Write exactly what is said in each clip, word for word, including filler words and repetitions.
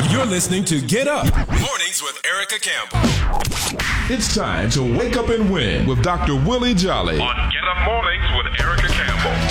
You're listening to Get Up Mornings with Erica Campbell. It's time to wake up and win with Doctor Willie Jolly on Get Up Mornings with Erica Campbell.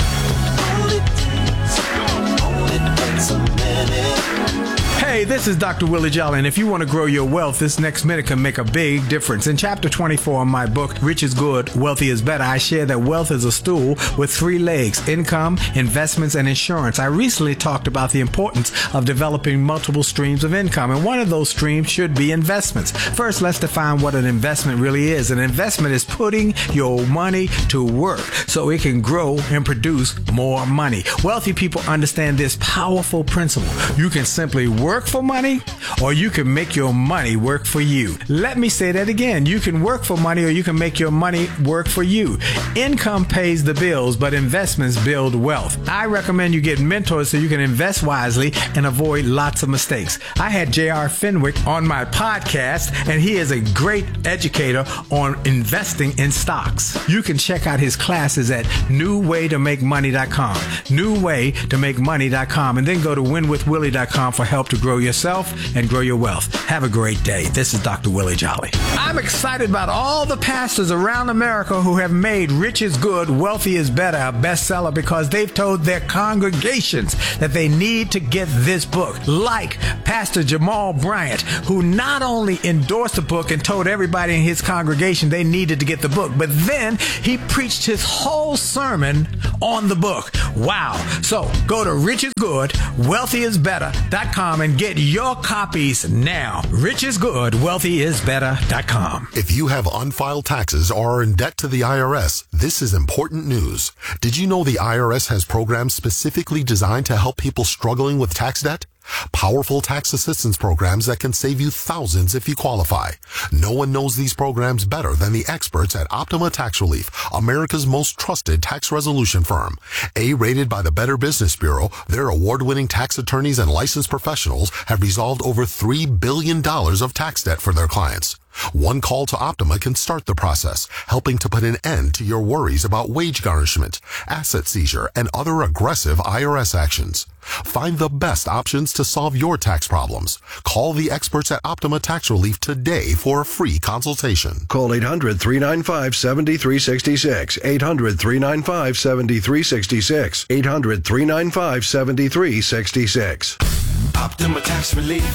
Hey, this is Doctor Willie Jolly, and if you want to grow your wealth, this next minute can make a big difference. In chapter twenty-four of my book, Rich is Good, Wealthy is Better, I share that wealth is a stool with three legs: income, investments, and insurance. I recently talked about the importance of developing multiple streams of income, and one of those streams should be investments. First, let's define what an investment really is. An investment is putting your money to work so it can grow and produce more money. Wealthy people understand this powerful principle. You can simply work for money, or you can make your money work for you. Let me say that again. You can work for money, or you can make your money work for you. Income pays the bills, but investments build wealth. I recommend you get mentors so you can invest wisely and avoid lots of mistakes. I had J R Fenwick on my podcast, and he is a great educator on investing in stocks. You can check out his classes at new way to make money dot com, new way to make money dot com, and then go to win with willie dot com for help to grow yourself and grow your wealth. Have a great day. This is Doctor Willie Jolly. I'm excited about all the pastors around America who have made Rich is Good, Wealthy is Better a bestseller because they've told their congregations that they need to get this book. Like Pastor Jamal Bryant, who not only endorsed the book and told everybody in his congregation they needed to get the book, but then he preached his whole sermon on the book. Wow. So go to rich is good wealthy is better dot com and get your copies now. rich is good wealthy is better dot com. If you have unfiled taxes or are in debt to the I R S, this is important news. Did you know the I R S has programs specifically designed to help people struggling with tax debt? Powerful tax assistance programs that can save you thousands if you qualify. No one knows these programs better than the experts at Optima Tax Relief, America's most trusted tax resolution firm. A-rated by the Better Business Bureau, their award-winning tax attorneys and licensed professionals have resolved over three billion dollars of tax debt for their clients. One call to Optima can start the process, helping to put an end to your worries about wage garnishment, asset seizure, and other aggressive I R S actions. Find the best options to solve your tax problems. Call the experts at Optima Tax Relief today for a free consultation. Call eight hundred, three nine five, seven three six six, eight hundred, three nine five, seven three six six, eight hundred, three nine five, seven three six six. Optima Tax Relief.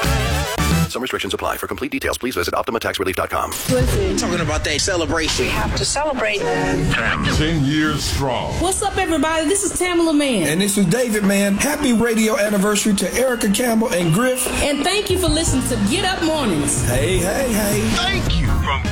Some restrictions apply. For complete details, please visit optima tax relief dot com. Listen. Talking about that celebration. We have to celebrate. ten years strong. What's up, everybody? This is Tamala Man. And this is David Man. Happy radio anniversary to Erica Campbell and Griff. And thank you for listening to Get Up Mornings. Hey, hey, hey. Thank you from